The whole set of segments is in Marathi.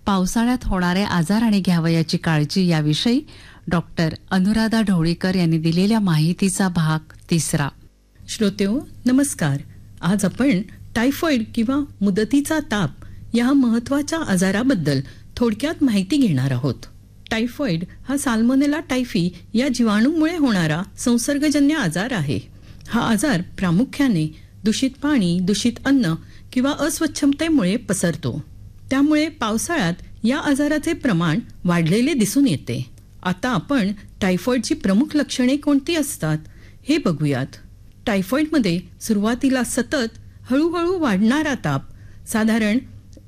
पावसाळ्यात होणारे आजार आणि घ्यावयाची काळजी याविषयी डॉक्टर अनुराधा ढवळीकर यांनी दिलेल्या माहितीचा भाग 3. श्रोतेहो नमस्कार. आज आपण टायफॉइड किंवा मुदतीचा ताप या महत्वाच्या आजाराबद्दल थोडक्यात माहिती घेणार आहोत. टायफॉइड हा साल्मोनेला टायफी या जीवाणूमुळे होणारा संसर्गजन्य आजार आहे. हा आजार प्रामुख्याने दूषित पाणी, दूषित अन्न किंवा अस्वच्छतेमुळे पसरतो. त्यामुळे पावसाळ्यात या आजाराचे प्रमाण वाढलेले दिसून येते. आता आपण टायफॉइडची प्रमुख लक्षणे कोणती असतात हे बघूयात. टायफॉइडमध्ये सुरुवातीला सतत हळूहळू वाढणारा ताप साधारण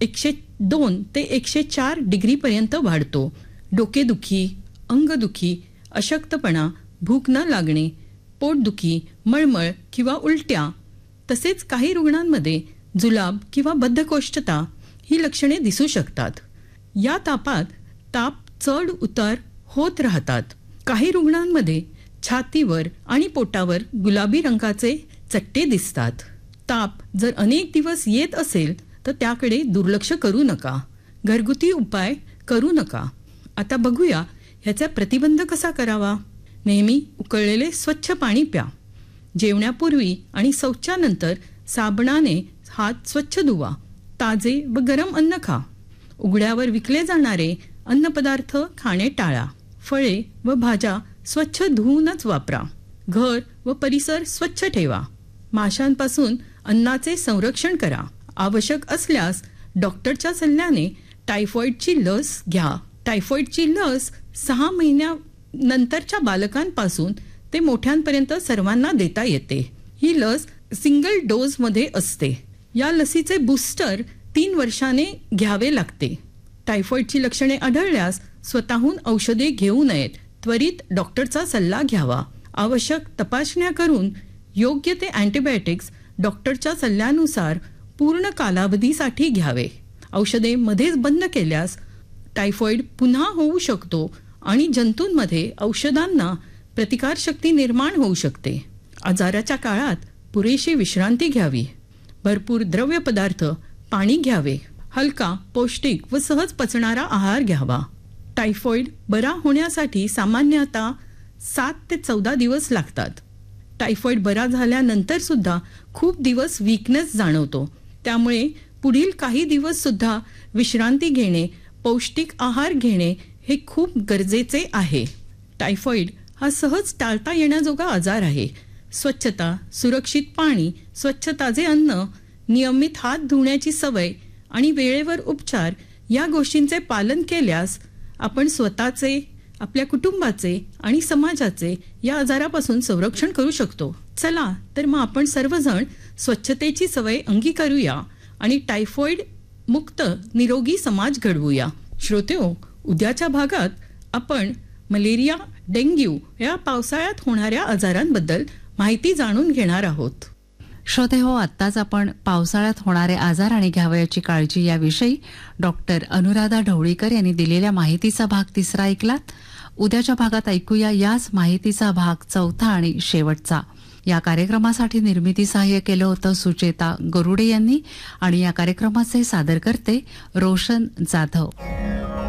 102 ते 104 डिग्रीपर्यंत वाढतो. डोकेदुखी, अंगदुखी, अशक्तपणा, भूक न लागणे, पोटदुखी, मळमळ किंवा उलट्या, तसेच काही रुग्णांमध्ये जुलाब किंवा बद्धकोष्ठता ही लक्षणे दिसू शकतात. या तापात ताप चढ उतार होत राहतात. काही रुग्णांमध्ये छातीवर आणि पोटावर गुलाबी रंगाचे चट्टे दिसतात. ताप जर अनेक दिवस येत असेल तर त्याकडे दुर्लक्ष करू नका. घरगुती उपाय करू नका. आता बघूया ह्याचा प्रतिबंध कसा करावा. नेहमी उकळलेले स्वच्छ पाणी प्या. जेवणापूर्वी आणि शौचानंतर साबणाने हात स्वच्छ धुवा. ताजे व गरम अन्न खा. उघड्यावर विकले जाणारे अन्नपदार्थ खाणे टाळा. फळे व भाज्या स्वच्छ धुवूनच वापरा. घर व परिसर स्वच्छ ठेवा. माशांपासून अन्नाचे संरक्षण करा. आवश्यक असल्यास डॉक्टरच्या सल्ल्याने टायफॉइडची लस घ्या. टायफॉइडची लस 6 महिन्यानंतरच्या बालकांपासून ते मोठ्यांपर्यंत सर्वांना देता येते. ही लस सिंगल डोज मध्ये असते. या लसीचे बूस्टर 3 वर्षाने घ्यावे लागते. टायफॉइडची लक्षणे आढळल्यास स्वतःहून औषधे घेऊ नयेत. त्वरित डॉक्टरचा सल्ला घ्यावा. आवश्यक तपासण्या करून योग्य ते अँटीबायोटिक्स डॉक्टरच्या सल्ल्यानुसार पूर्ण कालावधीसाठी घ्यावे. औषधे मध्येच बंद केल्यास टायफॉइड पुन्हा होऊ शकतो आणि जंतूंमध्ये औषधांना प्रतिकारशक्ती निर्माण होऊ शकते. आजाराच्या काळात पुरेशी विश्रांती घ्यावी. भरपूर द्रव्य पदार्थ, पाणी घ्यावे. हलका, पौष्टिक व सहज पचणारा आहार घ्यावा. टायफॉइड बरा होण्यासाठी सामान्यतः 7 ते 14 दिवस लागतात. टायफॉइड बरा झाल्यानंतर सुद्धा खूप दिवस वीकनेस जाणवतो. त्यामुळे पुढील काही दिवस सुद्धा विश्रांती घेणे, पौष्टिक आहार घेणे हे खूप गरजेचे आहे. टायफॉइड हा सहज टाळता येण्याजोगा आजार आहे. स्वच्छता, सुरक्षित पाणी, स्वच्छ ताजे अन्न, नियमित हात धुण्याची सवय आणि वेळेवर उपचार या गोष्टींचे पालन केल्यास आपण स्वतःचे, आपल्या कुटुंबाचे आणि समाजाचे या आजारापासून संरक्षण करू शकतो. चला तर मग आपण सर्वजण स्वच्छतेची सवय अंगीकारूया आणि टायफॉइड मुक्त निरोगी समाज घडवूया. श्रोतेहो, उद्याच्या भागात आपण मलेरिया, डेंग्यू या पावसाळ्यात होणाऱ्या आजारांबद्दल माहिती जाणून घेणार आहोत. श्रोते हो, आत्ताच आपण पावसाळ्यात होणारे आजार आणि घ्यावयाची काळजी याविषयी डॉक्टर अनुराधा ढवळीकर यांनी दिलेल्या माहितीचा भाग 3 ऐकलात. उद्याच्या भागात ऐकूया याच माहितीचा भाग 4 आणि शेवटचा. या कार्यक्रमासाठी निर्मिती सहाय्य केलं होतं सुचेता गरुडे यांनी आणि या कार्यक्रमाचे सादरकर्ते रोशन जाधव.